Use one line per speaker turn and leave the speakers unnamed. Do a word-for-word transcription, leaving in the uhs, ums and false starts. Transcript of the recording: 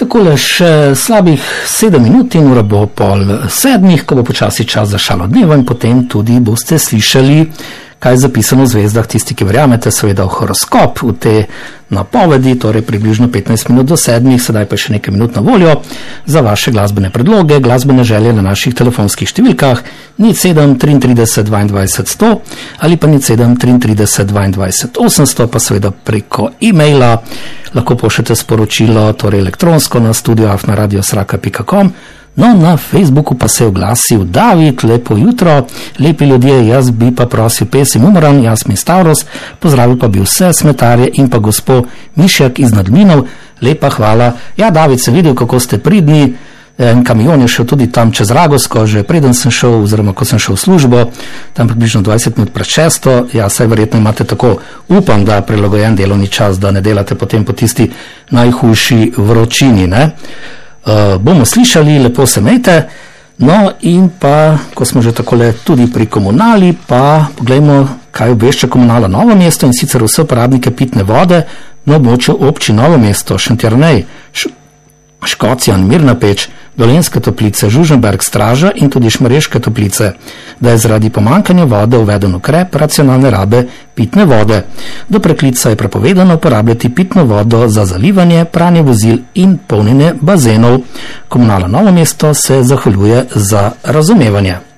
takole še slabih sedem minut in ura bo pol sedmih, ko bo počasi čas za šalo dneva in potem tudi boste slišali, kaj je zapisano v zvezdah, tisti, ki verjamete seveda v horoskop, v te napovedi, torej približno petnajst minut do sedmih, sedaj pa še nekaj minut na voljo za vaše glasbene predloge, glasbene želje na naših telefonskih številkah nič sedem trideset tri dvajset sto ali pa nič sedem trideset tri dvajset osemsto, pa seveda preko e-maila lahko pošljete sporočilo, torej elektronsko na studio afna radio sraka pika com. No, na Facebooku pa se je oglasil David, lepo jutro, lepi ljudje, jaz bi pa prosil pesem Umoran, jaz mi Stavros, pozdravil pa bi vse smetarje in pa gospo Mišjak iz Nadminov, lepa hvala. Ja, David, sem videl, kako ste pridni, en kamion je šel tudi tam čez Ragovsko, že preden sem šel, oziroma ko sem šel v službo, tam približno dvajset minut pred šesto, ja, saj verjetno imate tako, upam, da prilagojen delovni čas, da ne delate potem po tisti najhujši vročini, ne? Uh, bomo slišali, lepo se mejte, no in pa, ko smo že takole tudi pri komunali, pa pogledajmo, kaj obvešča komunala Novo mesto in sicer vse uporabnike pitne vode na območju občin Novo mesto, Šentjernej, Š- Škocjan, Mirna Peč, Dolenjske Toplice, Žužemberk, Straža in tudi Šmarješke Toplice, da je zaradi pomanjkanja vode uveden ukrep racionalne rabe pitne vode. Do preklica je prepovedano uporabljati pitno vodo za zalivanje, pranje vozil in polnjenje bazenov. Komunala Novo mesto se zahvaljuje za razumevanje.